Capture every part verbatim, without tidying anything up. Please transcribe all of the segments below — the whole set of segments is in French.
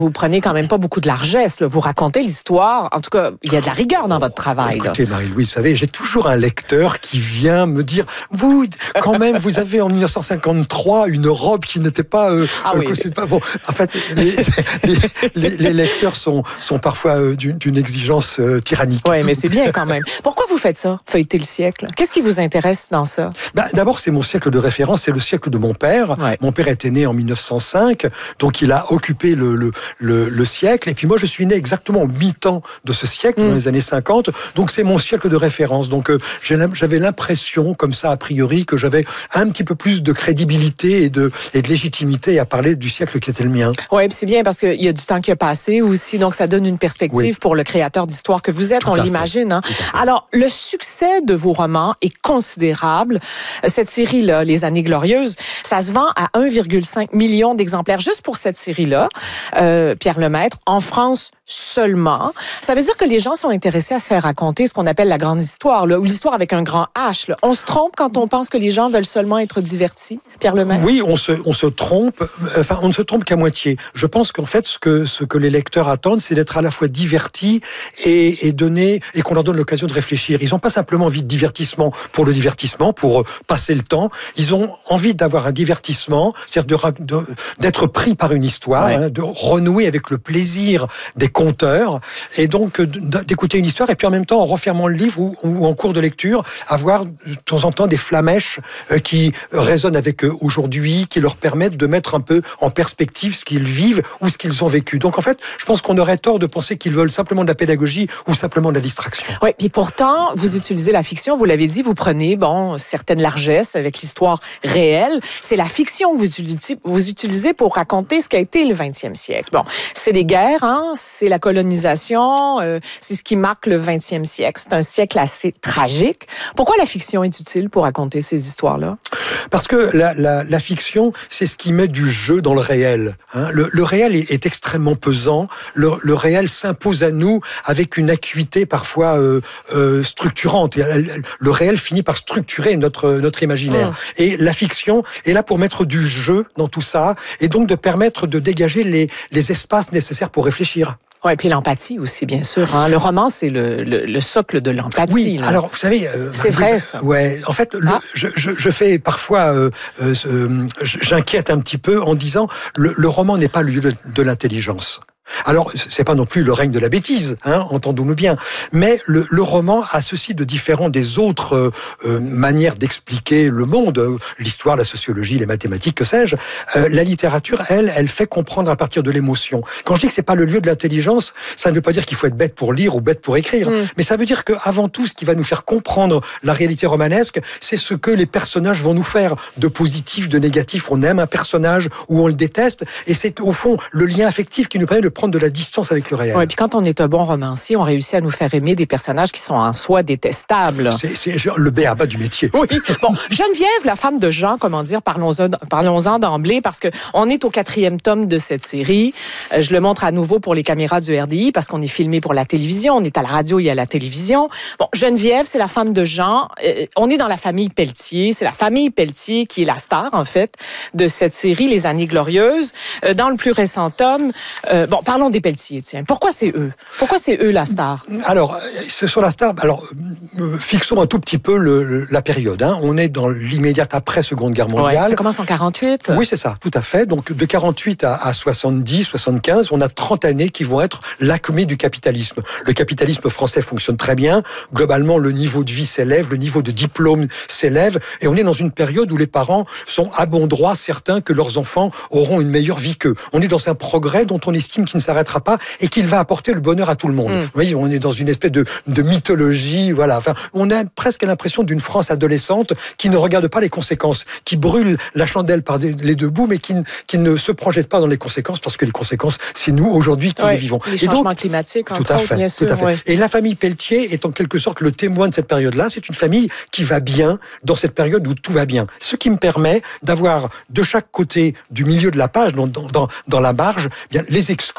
Vous prenez quand même pas beaucoup de largesse, là. Vous racontez l'histoire. En tout cas, il y a de la rigueur dans votre travail. Écoutez, Marie-Louise, vous savez, j'ai toujours un lecteur qui vient me dire, vous, quand même, vous avez en dix-neuf cent cinquante-trois une robe qui n'était pas... Euh, ah oui. Euh, c'est pas bon. En fait, les, les, les, les lecteurs sont, sont parfois euh, d'une, d'une exigence euh, tyrannique. Oui, mais c'est bien quand même. Pourquoi vous faites ça, feuilleter le siècle? Qu'est-ce qui vous intéresse dans ça? Ben, d'abord, c'est mon siècle de référence, c'est le siècle de mon père. Ouais. Mon père était né en dix-neuf cent cinq, donc il a occupé le, le, le, le siècle. Et puis moi, je suis né exactement au mi-temps de ce siècle, mmh. dans les années cinquante. Donc c'est mon siècle de référence. Donc euh, j'avais l'impression, comme ça, a priori, que j'avais un petit peu plus de crédibilité et de, et de légitimité à parler du siècle qui était le mien. Oui, c'est bien parce qu'il y a du temps qui a passé aussi, donc ça donne une perspective oui. pour le créateur d'histoire que vous êtes, Tout on l'imagine. Hein? Alors, le succès de vos romans est considérable. Cette série-là, Les Années Glorieuses, ça se vend à un virgule cinq million d'exemplaires juste pour cette série-là, euh, Pierre Lemaitre, en France seulement. Ça veut dire que les gens sont intéressés à se faire raconter ce qu'on appelle la grande histoire, là, ou l'histoire avec un grand H. Là. On se trompe quand on pense que les gens veulent seulement être divertis, Pierre Lemaitre? Oui, on se, on se trompe. Enfin, on ne se trompe qu'à moitié. Je pense qu'en fait, ce que, ce que les lecteurs attendent, c'est d'être à la fois divertis et, et donner, et qu'on leur donne l'occasion de réfléchir. Ils n'ont pas simplement envie de divertissement pour le divertissement, pour passer le temps. Ils ont envie d'avoir un divertissement, c'est-à-dire de, de, d'être pris par une histoire, ouais. hein, de renouer avec le plaisir des conteur, et donc d'écouter une histoire, et puis en même temps, en refermant le livre ou, ou en cours de lecture, avoir de temps en temps des flamèches euh, qui résonnent avec eux aujourd'hui, qui leur permettent de mettre un peu en perspective ce qu'ils vivent ou ce qu'ils ont vécu. Donc en fait, je pense qu'on aurait tort de penser qu'ils veulent simplement de la pédagogie ou simplement de la distraction. Oui, puis pourtant, vous utilisez la fiction, vous l'avez dit, vous prenez, bon, certaines largesses avec l'histoire réelle. C'est la fiction que vous utilisez, vous utilisez pour raconter ce qu'a été le vingtième siècle. Bon, c'est des guerres, hein, c'est la colonisation, euh, c'est ce qui marque le vingtième siècle. C'est un siècle assez tragique. Pourquoi la fiction est utile pour raconter ces histoires-là? Parce que la, la, la fiction, c'est ce qui met du jeu dans le réel. Hein. Le, le réel est, est extrêmement pesant. Le, le réel s'impose à nous avec une acuité parfois euh, euh, structurante. Le réel finit par structurer notre, notre imaginaire. Mmh. Et la fiction est là pour mettre du jeu dans tout ça, et donc de permettre de dégager les, les espaces nécessaires pour réfléchir. Oui, et puis l'empathie aussi, bien sûr. Hein. Le roman, c'est le, le, le socle de l'empathie. Oui, là. alors, vous savez... Euh, c'est vrai, ça. Ouais, en fait, le, ah. je, je, je fais parfois... Euh, euh, j'inquiète un petit peu en disant le, le roman n'est pas le lieu de, de l'intelligence. Alors, c'est pas non plus le règne de la bêtise, hein, entendons-nous bien. Mais le, le roman a ceci de différent des autres euh, euh, manières d'expliquer le monde, euh, l'histoire, la sociologie, les mathématiques, que sais-je. Euh, la littérature, elle, elle fait comprendre à partir de l'émotion. Quand je dis que c'est pas le lieu de l'intelligence, ça ne veut pas dire qu'il faut être bête pour lire ou bête pour écrire, mmh. mais ça veut dire que avant tout, ce qui va nous faire comprendre la réalité romanesque, c'est ce que les personnages vont nous faire de positif, de négatif. On aime un personnage ou on le déteste, et c'est au fond le lien affectif qui nous permet de prendre de la distance avec le réel. Oui, puis quand on est un bon romancier, on réussit à nous faire aimer des personnages qui sont en soi détestables. C'est, c'est le b a ba du métier. Oui. Bon, Geneviève, la femme de Jean, comment dire, parlons-en, parlons-en d'emblée, parce que on est au quatrième tome de cette série. Je le montre à nouveau pour les caméras du R D I, parce qu'on est filmé pour la télévision, on est à la radio et à la télévision. Bon, Geneviève, c'est la femme de Jean. On est dans la famille Pelletier. C'est la famille Pelletier qui est la star, en fait, de cette série, Les Années Glorieuses. Dans le plus récent tome, euh, bon, parlons des Pelletier, tiens. Pourquoi c'est eux? Pourquoi c'est eux la star? Alors, ce sont la star. Alors, euh, fixons un tout petit peu le, le, la période. Hein. On est dans l'immédiate après Seconde Guerre mondiale. Ouais, ça commence en quarante-huit. Oui, c'est ça, tout à fait. Donc, de quarante-huit à, à soixante-dix, soixante-quinze, on a trente années qui vont être l'acmé du capitalisme. Le capitalisme français fonctionne très bien. Globalement, le niveau de vie s'élève, le niveau de diplôme s'élève, et on est dans une période où les parents sont à bon droit certains que leurs enfants auront une meilleure vie qu'eux. On est dans un progrès dont on estime qu'il ne s'arrêtera pas et qu'il va apporter le bonheur à tout le monde. Mmh. Vous voyez, on est dans une espèce de, de mythologie, voilà. Enfin, on a presque l'impression d'une France adolescente qui ne regarde pas les conséquences, qui brûle la chandelle par des, les deux bouts, mais qui, qui ne se projette pas dans les conséquences, parce que les conséquences, c'est nous aujourd'hui qui ouais, les vivons. Les changements donc, climatiques, tout à autres, fait, bien tout sûr. À fait. Ouais. Et la famille Pelletier est en quelque sorte le témoin de cette période-là. C'est une famille qui va bien dans cette période où tout va bien. Ce qui me permet d'avoir de chaque côté du milieu de la page, dans, dans, dans la marge, bien les exclus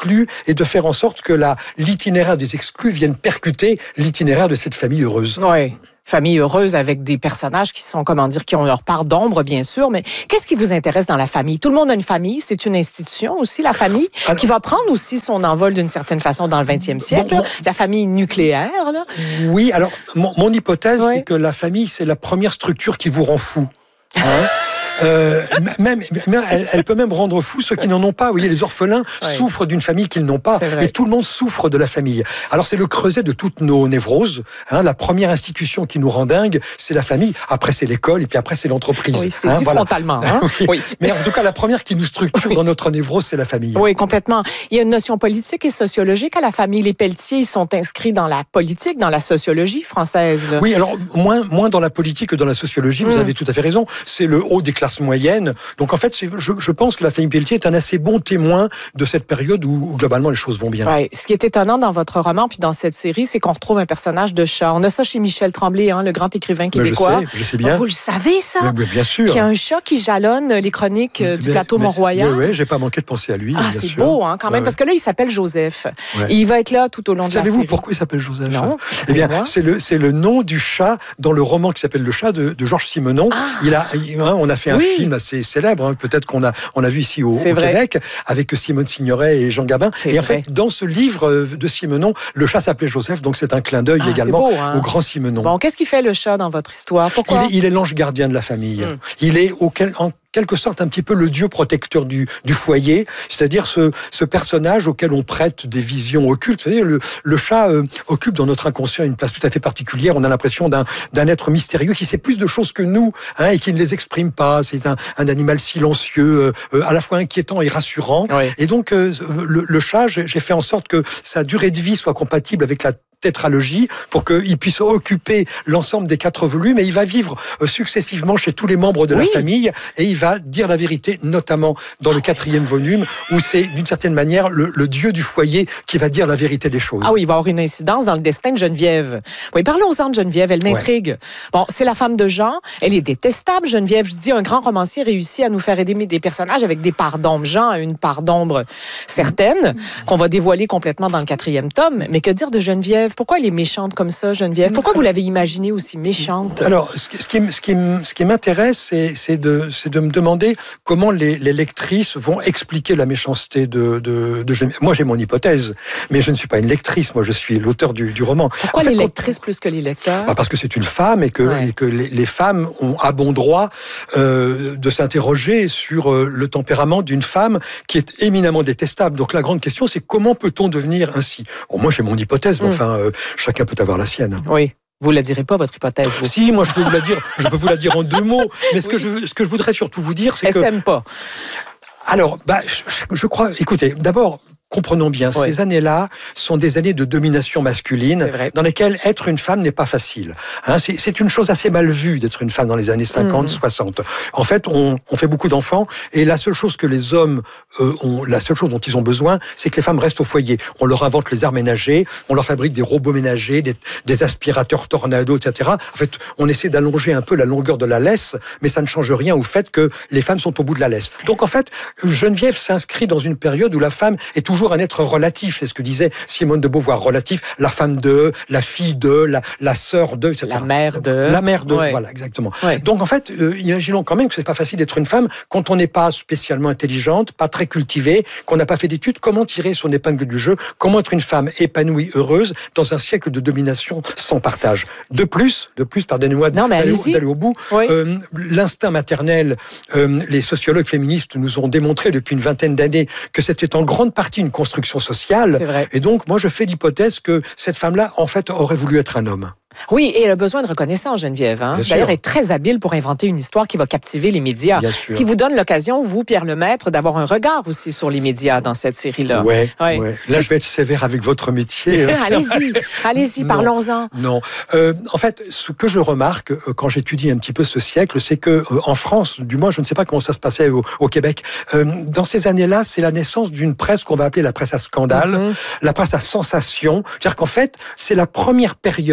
exclus et de faire en sorte que la, l'itinéraire des exclus vienne percuter l'itinéraire de cette famille heureuse. Oui. Famille heureuse avec des personnages qui sont, comment dire, qui ont leur part d'ombre, bien sûr. Mais qu'est-ce qui vous intéresse dans la famille? Tout le monde a une famille. C'est une institution aussi, la famille, Alors, qui va prendre aussi son envol d'une certaine façon dans le vingtième siècle. Bon, bon, la famille nucléaire, là. Oui, alors, mon, mon hypothèse, oui. c'est que la famille, c'est la première structure qui vous rend fou. Hein? Euh, même, même elle, elle peut même rendre fou ceux qui n'en ont pas. Vous voyez, les orphelins oui. souffrent d'une famille qu'ils n'ont pas, et tout le monde souffre de la famille. Alors c'est le creuset de toutes nos névroses. Hein, la première institution qui nous rend dingue, c'est la famille. Après c'est l'école, et puis après c'est l'entreprise. Oui, c'est hein, dit voilà. frontalement. Hein? oui. Oui. Mais en tout cas, la première qui nous structure oui. dans notre névrose, c'est la famille. Oui, complètement. Il y a une notion politique et sociologique à la famille. Les Pelletier, ils sont inscrits dans la politique, dans la sociologie française. Là. Oui, alors moins, moins dans la politique que dans la sociologie. Vous mmh. avez tout à fait raison. C'est le haut des classes moyennes. Donc en fait, c'est, je, je pense que la famille Pelletier est un assez bon témoin de cette période où, où globalement les choses vont bien. Ouais. Ce qui est étonnant dans votre roman puis dans cette série, c'est qu'on retrouve un personnage de chat. On a ça chez Michel Tremblay, hein, le grand écrivain québécois. Mais je sais, je sais bien. Donc, vous le savez ça? Mais, mais bien sûr. Qu'il y a un chat qui jalonne les chroniques mais, du plateau mais, Mont-Royal. Oui, oui, j'ai pas manqué de penser à lui. Ah, bien c'est sûr. beau, hein, quand même, ouais, parce que là, il s'appelle Joseph. Ouais. Et il va être là tout au long de Savez-vous la série. Savez-vous pourquoi il s'appelle Joseph? Non. Eh bien, c'est le c'est le nom du chat dans le roman qui s'appelle Le Chat de, de Georges Simenon. Ah. Il a, il, hein, on a fait un oui. film assez célèbre. Hein, peut-être qu'on a on a vu ici au, au Québec avec Simone Signoret et Jean Gabin. C'est et en vrai. fait, dans ce livre de Simenon, le chat s'appelait Joseph, donc c'est un clin d'œil ah, également beau, hein. au grand Simenon. Bon, qu'est-ce qui fait le chat dans votre histoire? Pourquoi? Il est, il est l'ange gardien de la famille. Hum. Il est auquel en quelque sorte un petit peu le dieu protecteur du, du foyer, c'est-à-dire ce, ce personnage auquel on prête des visions occultes. Vous savez, le, le chat euh, occupe dans notre inconscient une place tout à fait particulière. On a l'impression d'un, d'un être mystérieux qui sait plus de choses que nous hein, et qui ne les exprime pas. C'est un, un animal silencieux, euh, à la fois inquiétant et rassurant. Oui. Et donc, euh, le, le chat, j'ai, j'ai fait en sorte que sa durée de vie soit compatible avec la tétralogie pour qu'il puisse occuper l'ensemble des quatre volumes et il va vivre successivement chez tous les membres de oui. la famille et il va dire la vérité, notamment dans le quatrième volume où c'est d'une certaine manière le, le dieu du foyer qui va dire la vérité des choses. Ah oui, il va avoir une incidence dans le destin de Geneviève. Oui, parlons-en de Geneviève, elle m'intrigue. Ouais. Bon, c'est la femme de Jean, elle est détestable, Geneviève. Je dis, un grand romancier réussit à nous faire aimer des personnages avec des parts d'ombre. Jean a une part d'ombre certaine qu'on va dévoiler complètement dans le quatrième tome, mais que dire de Geneviève? Pourquoi elle est méchante comme ça, Geneviève? Pourquoi vous l'avez imaginée aussi méchante? Alors, ce qui, ce qui, ce qui, ce qui m'intéresse, c'est, c'est, de, c'est de me demander comment les, les lectrices vont expliquer la méchanceté de, de, de Geneviève. Moi, j'ai mon hypothèse, mais je ne suis pas une lectrice. Moi, je suis l'auteur du, du roman. Pourquoi en fait, les lectrices quand, plus que les lecteurs? Bah parce que c'est une femme et que, ouais. et que les, les femmes ont à bon droit euh, de s'interroger sur euh, le tempérament d'une femme qui est éminemment détestable. Donc, la grande question, c'est comment peut-on devenir ainsi? Bon, moi, j'ai mon hypothèse, mais mm. enfin... Euh, chacun peut avoir la sienne. Oui. Vous ne la direz pas, votre hypothèse, vous? Si, moi, je peux vous la dire, je peux vous la dire en deux mots. Mais ce, oui. que je, ce que je voudrais surtout vous dire, c'est Elle que... Elle s'aime pas. Alors, bah, je, je crois... Écoutez, d'abord... Comprenons bien, oui. ces années-là sont des années de domination masculine dans lesquelles être une femme n'est pas facile. Hein, c'est, c'est une chose assez mal vue d'être une femme dans les années cinquante, mmh. soixante. En fait, on, on fait beaucoup d'enfants et la seule chose que les hommes euh, ont, la seule chose dont ils ont besoin, c'est que les femmes restent au foyer. On leur invente les arts ménagers, on leur fabrique des robots ménagers, des, des aspirateurs tornado, et cetera. En fait, on essaie d'allonger un peu la longueur de la laisse, mais ça ne change rien au fait que les femmes sont au bout de la laisse. Donc en fait, Geneviève s'inscrit dans une période où la femme est toujours un être relatif, c'est ce que disait Simone de Beauvoir, relatif, la femme de, la fille de, la, la sœur de, et cetera. La mère de. La mère de, ouais. voilà, exactement. Ouais. Donc en fait, euh, imaginons quand même que c'est pas facile d'être une femme quand on n'est pas spécialement intelligente, pas très cultivée, qu'on n'a pas fait d'études. Comment tirer son épingle du jeu? Comment être une femme épanouie, heureuse, dans un siècle de domination sans partage? De plus, de plus, pardonnez-moi non, d'aller, d'aller au bout, oui. euh, l'instinct maternel, euh, les sociologues féministes nous ont démontré depuis une vingtaine d'années que c'était en grande partie une construction sociale. C'est vrai. Et donc, moi, je fais l'hypothèse que cette femme-là, en fait, aurait voulu être un homme. Oui, et elle a besoin de reconnaissance, Geneviève. Hein? D'ailleurs, elle est très habile pour inventer une histoire qui va captiver les médias. Ce qui vous donne l'occasion, vous, Pierre Lemaître, d'avoir un regard aussi sur les médias dans cette série-là. Ouais, ouais. ouais. Là, je vais être sévère avec votre métier. allez-y, allez-y, parlons-en. Non, euh, en fait, ce que je remarque euh, quand j'étudie un petit peu ce siècle, c'est que euh, en France, du moins, je ne sais pas comment ça se passait au, au Québec, euh, dans ces années-là, c'est la naissance d'une presse qu'on va appeler la presse à scandale, mm-hmm. la presse à sensation. C'est-à-dire qu'en fait, c'est la première période du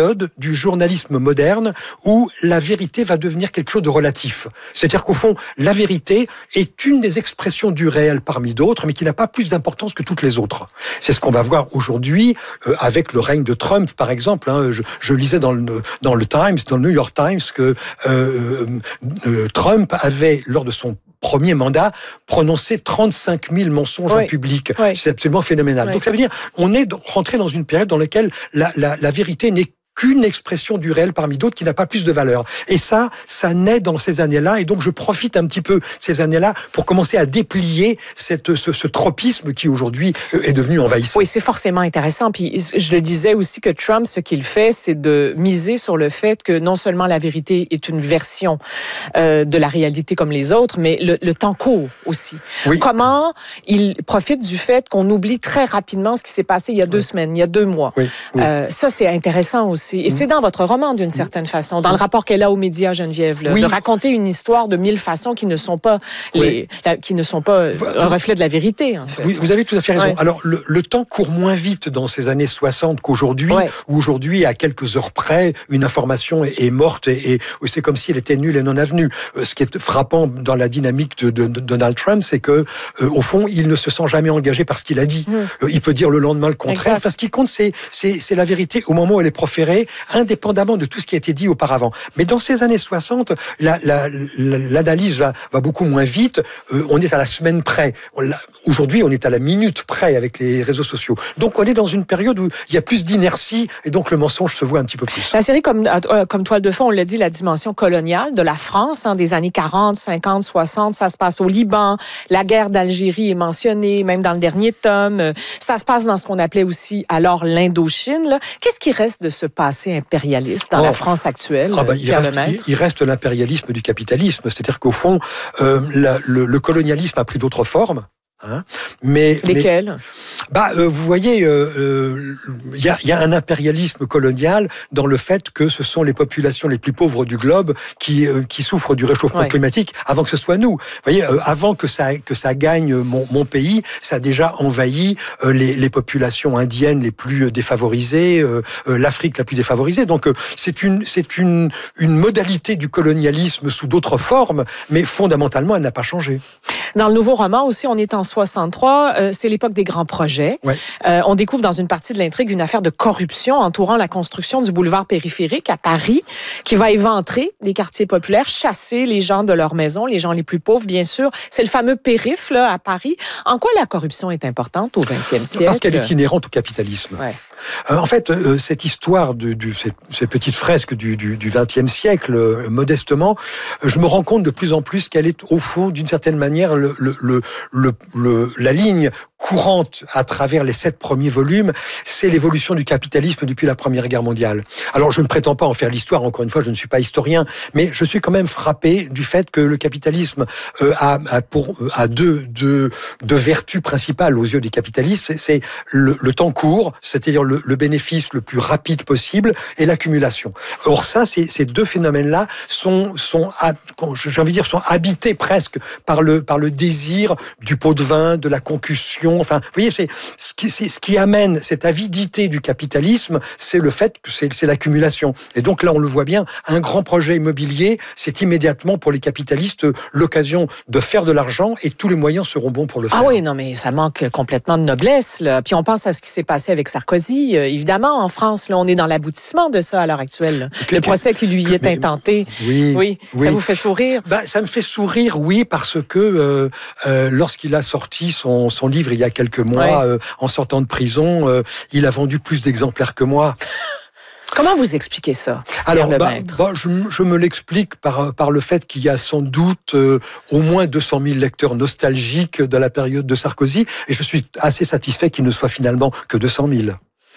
du journalisme moderne où la vérité va devenir quelque chose de relatif. C'est-à-dire qu'au fond, la vérité est une des expressions du réel parmi d'autres, mais qui n'a pas plus d'importance que toutes les autres. C'est ce qu'on va voir aujourd'hui euh, avec le règne de Trump, par exemple. Hein. Je, je lisais dans le, dans le Times, dans le New York Times, que euh, euh, Trump avait, lors de son premier mandat, prononcé trente-cinq mille mensonges oui. en public. Oui. C'est absolument phénoménal. Oui. Donc ça veut dire, on est rentré dans une période dans laquelle la, la, la vérité n'est qu'une expression du réel parmi d'autres qui n'a pas plus de valeur. Et ça, ça naît dans ces années-là, et donc je profite un petit peu de ces années-là pour commencer à déplier cette, ce, ce tropisme qui aujourd'hui est devenu envahissant. Oui, c'est forcément intéressant. Puis je le disais aussi que Trump, ce qu'il fait, c'est de miser sur le fait que non seulement la vérité est une version euh, de la réalité comme les autres, mais le, le temps court aussi. Oui. Comment il profite du fait qu'on oublie très rapidement ce qui s'est passé il y a deux oui. semaines, il y a deux mois. Oui. Oui. Euh, ça, c'est intéressant aussi. Et c'est dans votre roman, d'une certaine façon, dans le rapport qu'elle a aux médias, Geneviève, là, oui. de raconter une histoire de mille façons qui ne sont pas oui. les, la, qui ne sont pas vous, un reflet de la vérité. En fait. vous, vous avez tout à fait raison. Ouais. Alors, le, le temps court moins vite dans ces années soixante qu'aujourd'hui, ouais. où aujourd'hui, à quelques heures près, une information est, est morte et, et c'est comme si elle était nulle et non avenue. Ce qui est frappant dans la dynamique de, de, de Donald Trump, c'est que, euh, au fond, il ne se sent jamais engagé par ce qu'il a dit. Mmh. Euh, il peut dire le lendemain le contraire. Enfin, ce qui compte, c'est, c'est, c'est la vérité au moment où elle est proférée, indépendamment de tout ce qui a été dit auparavant. Mais dans ces années soixante, la, la, la, l'analyse va, va beaucoup moins vite. Euh, on est à la semaine près. On aujourd'hui, on est à la minute près avec les réseaux sociaux. Donc, on est dans une période où il y a plus d'inertie et donc le mensonge se voit un petit peu plus. La série, comme, euh, comme toile de fond, on l'a dit, la dimension coloniale de la France, hein, des années quarante, cinquante, soixante, ça se passe au Liban. La guerre d'Algérie est mentionnée, même dans le dernier tome. Ça se passe dans ce qu'on appelait aussi alors l'Indochine. Là. Qu'est-ce qui reste de ce passé impérialiste dans oh. la France actuelle, ah ben, il, reste, il, il reste l'impérialisme du capitalisme. C'est-à-dire qu'au fond, euh, la, le, le colonialisme a pris d'autres formes. Hein, mais lesquels mais, bah euh, vous voyez, il euh, euh, y, a, y a un impérialisme colonial dans le fait que ce sont les populations les plus pauvres du globe qui euh, qui souffrent du réchauffement ouais. climatique avant que ce soit nous. Vous voyez, euh, avant que ça que ça gagne mon, mon pays, ça a déjà envahi euh, les, les populations indiennes les plus défavorisées, euh, euh, l'Afrique la plus défavorisée. Donc euh, c'est une c'est une une modalité du colonialisme sous d'autres formes, mais fondamentalement elle n'a pas changé. Dans le nouveau roman aussi, on est en soixante-trois, euh, c'est l'époque des grands projets. Ouais. Euh, on découvre dans une partie de l'intrigue une affaire de corruption entourant la construction du boulevard périphérique à Paris, qui va éventrer des quartiers populaires, chasser les gens de leur maison, les gens les plus pauvres, bien sûr. C'est le fameux périph' là, à Paris. En quoi la corruption est importante au vingtième siècle? Parce qu'elle est inhérente au capitalisme. Ouais. Euh, en fait, euh, cette histoire, de, de, ces, ces petites fresques du, du, du vingtième siècle, euh, modestement, euh, je me rends compte de plus en plus qu'elle est au fond, d'une certaine manière, le, le, le, le, le, la ligne courante à travers les sept premiers volumes, c'est l'évolution du capitalisme depuis la Première Guerre mondiale. Alors, je ne prétends pas en faire l'histoire, encore une fois, je ne suis pas historien, mais je suis quand même frappé du fait que le capitalisme euh, a, a, pour, a deux, deux, deux vertus principales aux yeux des capitalistes, c'est, c'est le, le temps court, c'est-à-dire le, le bénéfice le plus rapide possible, et l'accumulation. Or ça, ces, ces deux phénomènes-là sont, sont, j'ai envie de dire, sont habités presque par le, par le désir du pot de vin, de la concussion. Enfin, vous voyez, c'est ce qui, c'est ce qui amène cette avidité du capitalisme, c'est le fait que c'est, c'est l'accumulation. Et donc là, on le voit bien, un grand projet immobilier, c'est immédiatement pour les capitalistes l'occasion de faire de l'argent et tous les moyens seront bons pour le faire. Ah oui, non, mais ça manque complètement de noblesse, là. Puis on pense à ce qui s'est passé avec Sarkozy. Euh, évidemment, en France, là, on est dans l'aboutissement de ça à l'heure actuelle. Que, le procès qui lui que, est intenté. Oui, oui, oui. Ça vous fait sourire? Ben, ça me fait sourire, oui, parce que euh, euh, lorsqu'il a sorti son, son livre il y a quelques mois, ouais. euh, en sortant de prison, euh, il a vendu plus d'exemplaires que moi. Comment vous expliquez ça, Alors, bah, bah, je, je me l'explique par, par le fait qu'il y a sans doute euh, au moins deux cent mille lecteurs nostalgiques de la période de Sarkozy, et je suis assez satisfait qu'il ne soit finalement que deux cent mille.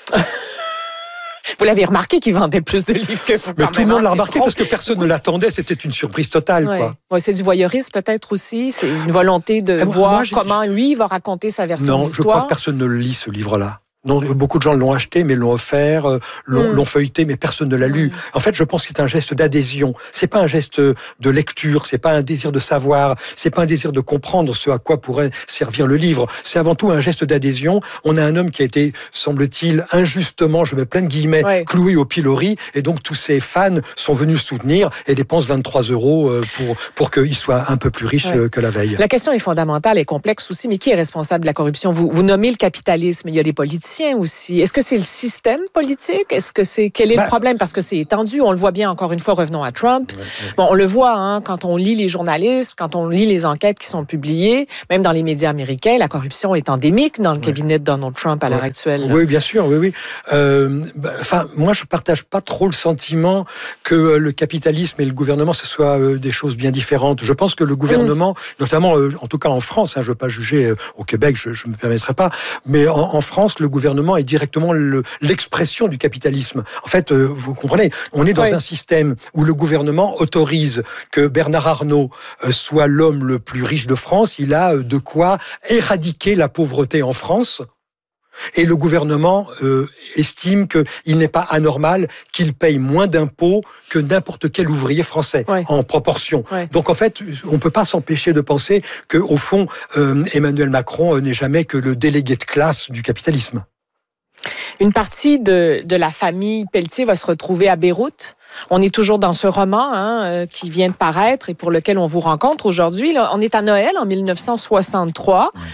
Vous l'avez remarqué qu'il vendait plus de livres que vous. Mais tout le monde l'a remarqué trop. Parce que personne ne l'attendait. C'était une surprise totale, ouais. quoi. Ouais, c'est du voyeurisme peut-être aussi. C'est une volonté de ah, voir moi, comment lui va raconter sa version non, d'histoire. Non, je crois que personne ne le lit ce livre-là. Non, beaucoup de gens l'ont acheté, mais l'ont offert, l'ont, mmh. l'ont feuilleté, mais personne ne l'a lu. Mmh. En fait, je pense que c'est un geste d'adhésion. C'est pas un geste de lecture, c'est pas un désir de savoir, c'est pas un désir de comprendre ce à quoi pourrait servir le livre. C'est avant tout un geste d'adhésion. On a un homme qui a été, semble-t-il, injustement, je mets plein de guillemets, ouais. cloué au pilori, et donc tous ses fans sont venus le soutenir et dépensent vingt-trois euros pour pour qu'il soit un peu plus riche ouais. que la veille. La question est fondamentale et complexe aussi, mais qui est responsable de la corruption? Vous, vous nommez le capitalisme, il y a des politiciens aussi. Est-ce que c'est le système politique? Est-ce que c'est quel est bah, le problème? Parce que c'est étendu. On le voit bien, encore une fois, revenons à Trump. Ouais, ouais. Bon, on le voit hein, quand on lit les journalistes, quand on lit les enquêtes qui sont publiées, même dans les médias américains, la corruption est endémique dans le ouais. cabinet de Donald Trump à ouais. l'heure actuelle. Là. Oui, bien sûr, oui, oui. Euh, bah, enfin, moi, je partage pas trop le sentiment que euh, le capitalisme et le gouvernement ce soit euh, des choses bien différentes. Je pense que le gouvernement, mmh. notamment, euh, en tout cas en France, hein, je veux pas juger euh, au Québec, je, je me permettrai pas, mais en, en France, le gouvernement est directement le, l'expression du capitalisme. En fait, euh, vous comprenez, on est dans oui. un système où le gouvernement autorise que Bernard Arnault euh, soit l'homme le plus riche de France. Il a euh, de quoi éradiquer la pauvreté en France. Et le gouvernement euh, estime qu'il n'est pas anormal qu'il paye moins d'impôts que n'importe quel ouvrier français, ouais. en proportion. Ouais. Donc en fait, on ne peut pas s'empêcher de penser qu'au fond, euh, Emmanuel Macron n'est jamais que le délégué de classe du capitalisme. Une partie de, de la famille Pelletier va se retrouver à Beyrouth. On est toujours dans ce roman hein, euh, qui vient de paraître et pour lequel on vous rencontre aujourd'hui. Là, on est à Noël en dix-neuf cent soixante-trois. Oui.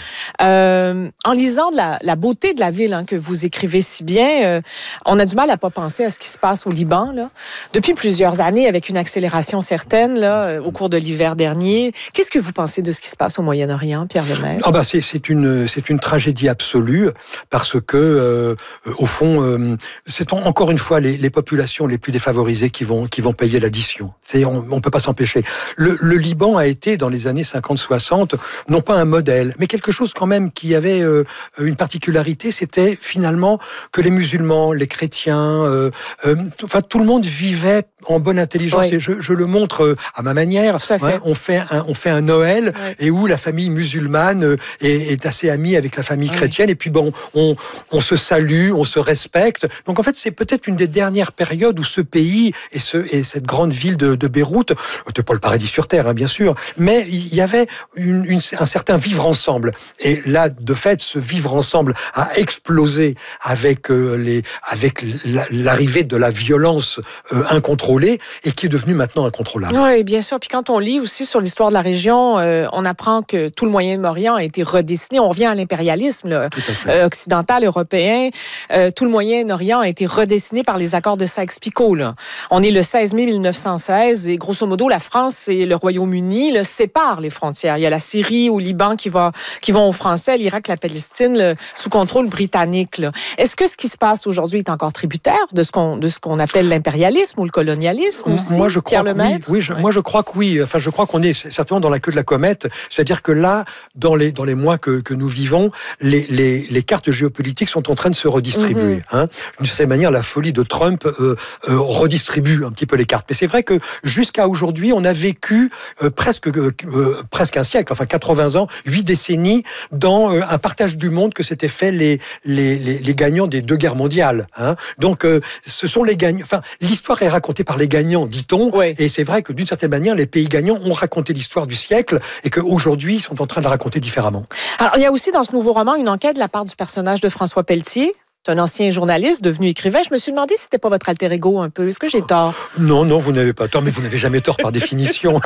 Euh, en lisant de la, la beauté de la ville hein, que vous écrivez si bien, euh, on a du mal à pas penser à ce qui se passe au Liban. Là. Depuis plusieurs années, avec une accélération certaine là, euh, au cours de l'hiver dernier. Qu'est-ce que vous pensez de ce qui se passe au Moyen-Orient, Pierre Lemaitre? Ah bah c'est, c'est, une, c'est une tragédie absolue parce que, euh, au fond, euh, c'est en, encore une fois les, les populations les plus défavorisées qui vont qui vont payer l'addition. C'est, on ne peut pas s'empêcher. Le, le Liban a été, dans les années cinquante soixante, non pas un modèle, mais quelque chose quand même qui avait euh, une particularité, c'était finalement que les musulmans, les chrétiens, euh, euh, enfin tout le monde vivait en bonne intelligence. Oui. Et je, je le montre à ma manière. Fait. Ouais, on fait un, on fait un Noël oui. et où la famille musulmane est, est assez amie avec la famille oui. chrétienne. Et puis bon, on, on se salue, on se respecte. Donc en fait, c'est peut-être une des dernières périodes où ce pays et, ce, et cette grande ville de, de Beyrouth, c'était pas le paradis sur terre, hein, bien sûr, mais il y avait une, une, un certain vivre ensemble. Et là, de fait, ce vivre ensemble a explosé avec euh, les, avec la, l'arrivée de la violence euh, incontrôlée et qui est devenue maintenant incontrôlable. Oui, bien sûr. Puis quand on lit aussi sur l'histoire de la région, euh, on apprend que tout le Moyen-Orient a été redessiné. On revient à l'impérialisme là, euh, occidental, européen. Euh, tout le Moyen-Orient a été redessiné par les accords de Sykes-Picot. Là. On est le seize mai mille neuf cent seize et grosso modo, la France et le Royaume-Uni là, séparent les frontières. Il y a la Syrie ou le Liban qui, va, qui vont aux Français, l'Irak, la Palestine là, sous contrôle britannique. Là. Est-ce que ce qui se passe aujourd'hui est encore tributaire de ce qu'on, de ce qu'on appelle l'impérialisme ou le colonialisme aussi, moi, je crois Pierre Lemaitre? Oui, oui je, ouais. Moi, je crois que oui. Enfin, je crois qu'on est certainement dans la queue de la comète. C'est-à-dire que là, dans les, dans les mois que, que nous vivons, les, les, les cartes géopolitiques sont en train de se redistribuer. Mm-hmm. Hein. D'une certaine manière, la folie de Trump euh, euh, redistribue un petit peu les cartes. Mais c'est vrai que jusqu'à aujourd'hui, on a vécu euh, presque, euh, presque un siècle, enfin quatre-vingts ans, huit décennies, dans euh, un partage du monde que s'étaient fait les, les, les, les gagnants des deux guerres mondiales. Hein. Donc, euh, ce sont les gagnants. Enfin, l'histoire est racontée par les gagnants, dit-on. Oui. Et c'est vrai que d'une certaine manière, les pays gagnants ont raconté l'histoire du siècle et qu'aujourd'hui, ils sont en train de la raconter différemment. Alors, il y a aussi dans ce nouveau roman une enquête de la part du personnage de François Pelletier. C'est un ancien journaliste devenu écrivain. Je me suis demandé si c'était pas votre alter ego un peu. Est-ce que j'ai tort? Non, non, vous n'avez pas tort, mais vous n'avez jamais tort par définition.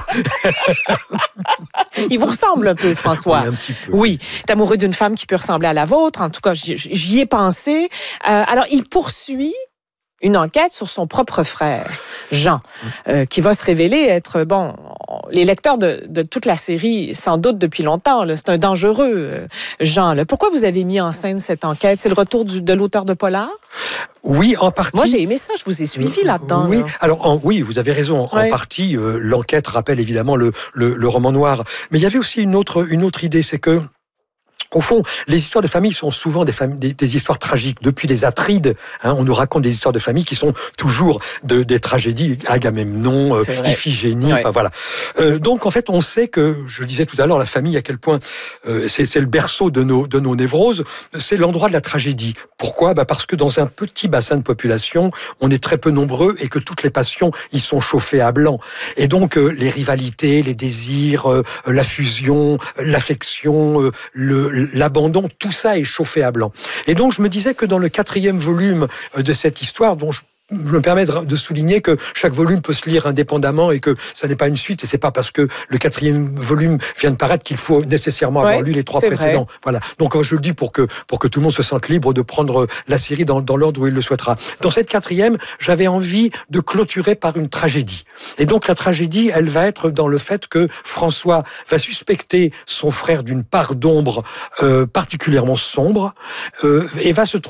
Il vous ressemble un peu, François. Oui, un petit peu. Oui, t'es amoureux d'une femme qui peut ressembler à la vôtre. En tout cas, j'y, j'y ai pensé. Euh, alors, il poursuit une enquête sur son propre frère, Jean, euh, qui va se révéler être, bon, les lecteurs de, de toute la série s'en doutent depuis longtemps, là, c'est un dangereux euh, Jean. Là. Pourquoi vous avez mis en scène cette enquête? C'est le retour du, de l'auteur de polar? Oui, en partie. Moi, j'ai aimé ça, je vous ai suivi là-dedans. Oui, là. alors en, oui, vous avez raison. En oui. partie, euh, l'enquête rappelle évidemment le, le, le roman noir. Mais il y avait aussi une autre, une autre idée, c'est que Au fond, les histoires de famille sont souvent des, familles, des, des histoires tragiques. Depuis les Atrides, hein, on nous raconte des histoires de famille qui sont toujours de, des tragédies. Agamemnon, euh, Iphigénie, ouais. Enfin voilà. Euh, donc en fait, on sait que, je disais tout à l'heure, la famille, à quel point euh, c'est, c'est le berceau de nos, de nos névroses, c'est l'endroit de la tragédie. Pourquoi ? Bah parce que dans un petit bassin de population, on est très peu nombreux et que toutes les passions y sont chauffées à blanc. Et donc euh, les rivalités, les désirs, euh, la fusion, l'affection, euh, le l'abandon, tout ça est chauffé à blanc. Et donc, je me disais que dans le quatrième volume de cette histoire, dont je Je me permets de souligner que chaque volume peut se lire indépendamment et que ça n'est pas une suite. Et c'est pas parce que le quatrième volume vient de paraître qu'il faut nécessairement avoir ouais, lu les trois précédents. Vrai. Voilà. Donc je le dis pour que pour que tout le monde se sente libre de prendre la série dans, dans l'ordre où il le souhaitera. Dans cette quatrième, j'avais envie de clôturer par une tragédie. Et donc la tragédie, elle va être dans le fait que François va suspecter son frère d'une part d'ombre euh, particulièrement sombre euh, et va se